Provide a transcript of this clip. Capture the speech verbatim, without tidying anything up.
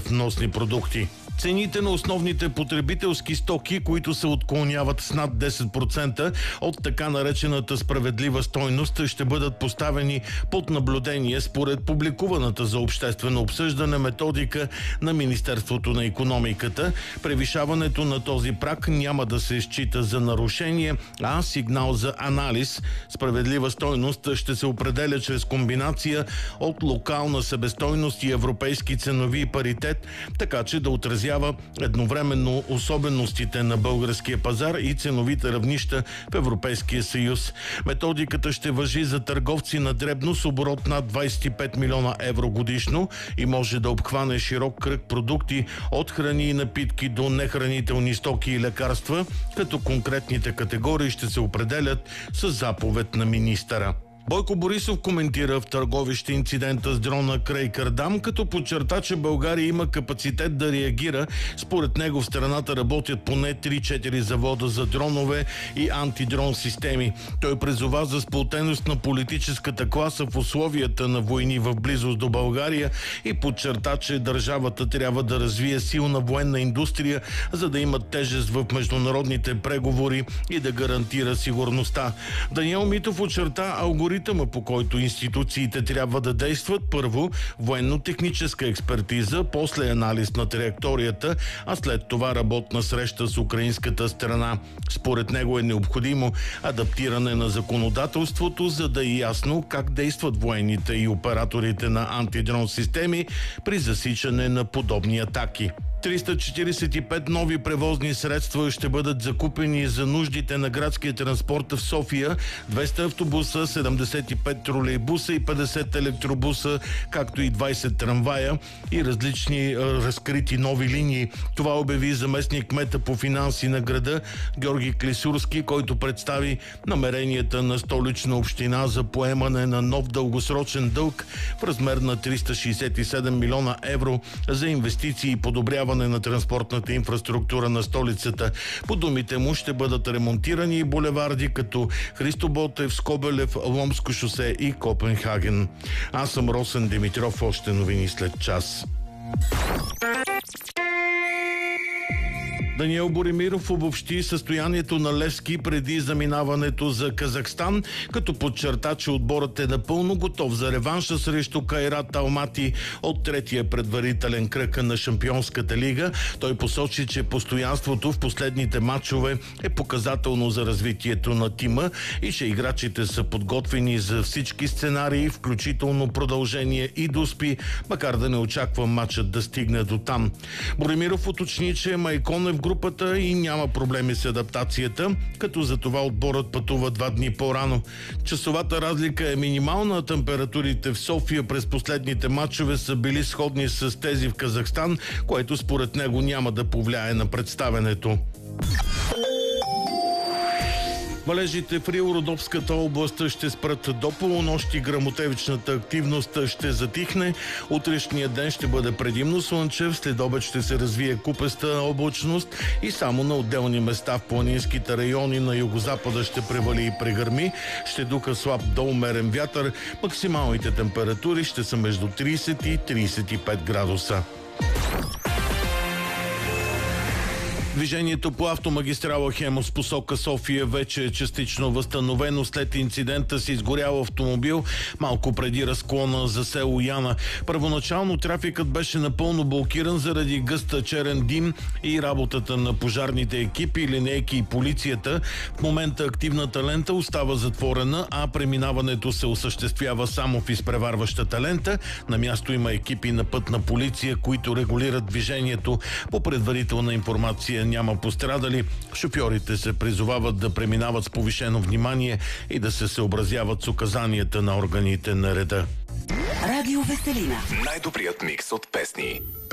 вносни продукти. Цените на основните потребителски стоки, които се отклоняват с над десет процента от така наречената справедлива стойност, ще бъдат поставени под наблюдение според публикуваната за обществено обсъждане методика на Министерството на икономиката. Превишаването на този праг няма да се счита за нарушение, а сигнал за анализ. Справедлива стойност ще се определя чрез комбинация от локална себестойност и европейски ценови паритет, така че да отразява едновременно особеностите на българския пазар и ценовите равнища в Европейския съюз. Методиката ще важи за търговци на дребно с оборот над двадесет и пет милиона евро годишно и може да обхване широк кръг продукти от храни и напитки до нехранителни стоки и лекарства, като конкретните категории ще се определят с заповед на министъра. Бойко Борисов коментира в Търговище инцидента с дрона край Кардам, като подчерта, че България има капацитет да реагира. Според него в страната работят поне три-четири завода за дронове и антидрон системи. Той призова за сплотеност на политическата класа в условията на войни в близост до България и подчерта, че държавата трябва да развие силна военна индустрия, за да има тежест в международните преговори и да гарантира сигурността. Даниел Митов очерта алгоритъм, по който институциите трябва да действат. Първо, военно-техническа експертиза, после анализ на траекторията, а след това работна среща с украинската страна. Според него е необходимо адаптиране на законодателството, за да е ясно как действат военните и операторите на антидрон системи при засичане на подобни атаки. триста четиридесет и пет нови превозни средства ще бъдат закупени за нуждите на градския транспорт в София, двеста автобуса, седемдесет и пет тролейбуса и петдесет електробуса, както и двадесет трамвая и различни а, разкрити нови линии. Това обяви заместник кмета по финанси на града Георги Клисурски, който представи намеренията на Столична община за поемане на нов дългосрочен дълг в размер на триста шестдесет и седем милиона евро за инвестиции и подобряване на транспортната инфраструктура на столицата. По думите му ще бъдат ремонтирани и булеварди като Христо Ботев, Скобелев, Ломско шосе и Копенхаген. Аз съм Росен Димитров, още новини след час. Даниел Боримиров обобщи състоянието на Левски преди заминаването за Казахстан, като подчерта, че отборът е напълно готов за реванша срещу Кайрат Алмати от третия предварителен кръг на Шампионската лига. Той посочи, че постоянството в последните матчове е показателно за развитието на тима и че играчите са подготвени за всички сценарии, включително продължение и доспи, макар да не очаква матчът да стигне до там. Боримиров уточни, че Майкон е в групата и няма проблеми с адаптацията, като за това отборът пътува два дни по-рано. Часовата разлика е минимална, температурите в София през последните матчове са били сходни с тези в Казахстан, което според него няма да повлияе на представенето. Валежите в Рил-Родопската област ще спрат до полунощ, гръмотевичната активност ще затихне. Утрешния ден ще бъде предимно слънчев, след обед ще се развие купеста облачност и само на отделни места в планинските райони на югозапада ще превали и прегърми. Ще духа слаб до умерен вятър. Максималните температури ще са между тридесет и тридесет и пет градуса. Движението по автомагистрала Хемус посока София вече е частично възстановено след инцидента с изгорял автомобил малко преди разклона за село Яна. Първоначално трафикът беше напълно блокиран заради гъста черен дим и работата на пожарните екипи, линейки и полицията. В момента активната лента остава затворена, а преминаването се осъществява само в изпреварващата лента. На място има екипи на пътна полиция, които регулират движението. По предварителна информация няма пострадали. Шофьорите се призовават да преминават с повишено внимание и да се съобразяват с указанията на органите на реда. Радио Веселина. Най-добрият микс от песни.